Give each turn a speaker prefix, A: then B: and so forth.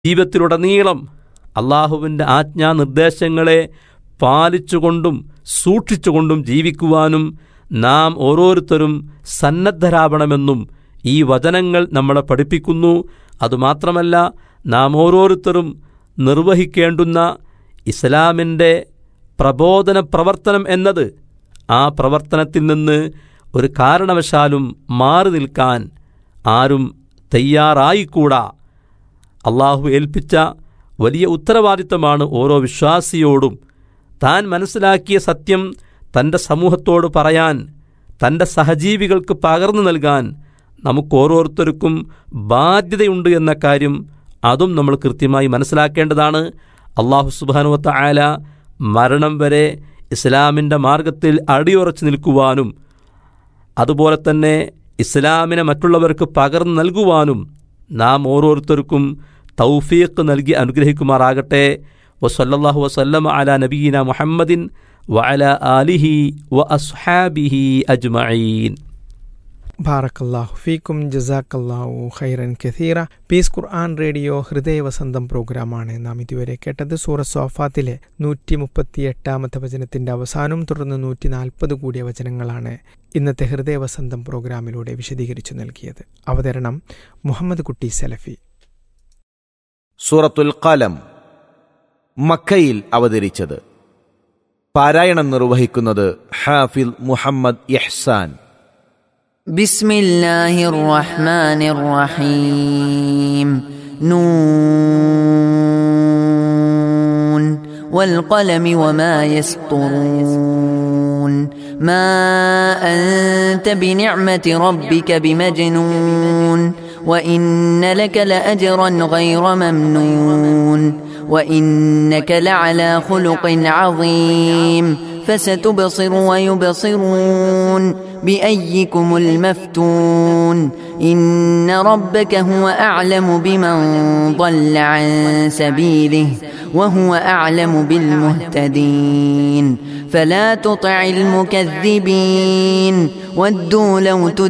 A: ജീവിതത്തിലുടനീളം അള്ളാഹുവിൻ്റെ ആജ്ഞാനിർദ്ദേശങ്ങളെ പാലിച്ചുകൊണ്ടും സൂക്ഷിച്ചുകൊണ്ടും ജീവിക്കുവാനും നാം ഓരോരുത്തരും സന്നദ്ധരാവണമെന്നും ഈ വചനങ്ങൾ നമ്മളെ പഠിപ്പിക്കുന്നു. അതുമാത്രമല്ല, നാം ഓരോരുത്തരും നിർവഹിക്കേണ്ടുന്ന ഇസ്ലാമിൻ്റെ പ്രബോധന പ്രവർത്തനം എന്നത് ആ പ്രവർത്തനത്തിൽ നിന്ന് ഒരു കാരണവശാലും മാറി നിൽക്കാൻ ആരും തയ്യാറായിക്കൂടാ. അള്ളാഹു ഏൽപ്പിച്ച വലിയ ഉത്തരവാദിത്തമാണ് ഓരോ വിശ്വാസിയോടും. താൻ മനസ്സിലാക്കിയ സത്യം തൻ്റെ സമൂഹത്തോട് പറയാൻ, തൻ്റെ സഹജീവികൾക്ക് പകർന്നു നൽകാൻ നമുക്കോരോരുത്തർക്കും ബാധ്യതയുണ്ട് എന്ന കാര്യം അതും നമ്മൾ കൃത്യമായി മനസ്സിലാക്കേണ്ടതാണ്. അള്ളാഹു സുബ്ഹാനഹു വ തആല മരണം വരെ ഇസ്ലാമിൻ്റെ മാർഗത്തിൽ അടിയുറച്ചു നിൽക്കുവാനും അതുപോലെ തന്നെ ഇസ്ലാമിനെ മറ്റുള്ളവർക്ക് പകർന്നു നൽകുവാനും നാം ഓരോരുത്തർക്കും തൗഫീഖ് നൽകി അനുഗ്രഹിക്കുമാറാകട്ടെ. വസല്ലല്ലാഹു വസല്ലമ അലാ നബിയിന മുഹമ്മദിൻ വഅലാ ആലിഹി വഅസ്ഹാബിഹി അജ്മഈൻ.
B: ബാറക്കല്ലാഹു ഫീക്കും, ജസാക്കല്ലാഹു ഖൈറൻ കസീറ. പീസ് ഖുർആൻ റേഡിയോ ഹൃദയവസന്തം പ്രോഗ്രാമാണ് നാം ഇതുവരെ കേട്ടത്. സൂറത്ത് സ്വാഫാത്തിലെ 138 വചനത്തിൻ്റെ അവസാനവും തുടർന്ന് 140 കൂടിയ വചനങ്ങളാണ് ഇന്നത്തെ ഹൃദയവസന്തം പ്രോഗ്രാമിലൂടെ വിശദീകരിച്ചു നൽകിയത്. അവതരണം മുഹമ്മദ് കുട്ടി സലഫി.
C: സൂറത്തുൽ ഖലം മക്കയിൽ അവതരിച്ചത്. പാരായണം നിർവഹിക്കുന്നത് ഹാഫിൽ മുഹമ്മദ് ഇഹ്സാൻ.
D: ബിസ്മില്ലാഹിർ റഹ്മാനിർ റഹീം. നൂൻ വൽ ഖലമി വമാ യസ്തുറൂൻ. മാ അൻത ബിനിഅ്മതി റബ്ബിക ബിമജ്നൂൻ وإن لك لأجرا غير ممنون وإنك لعلى خلق عظيم فستبصر ويبصرون بأيكم المفتون إن ربك هو أعلم بمن ضل عن سبيله وهو أعلم بالمهتدين فلا تطع المكذبين ودوا لو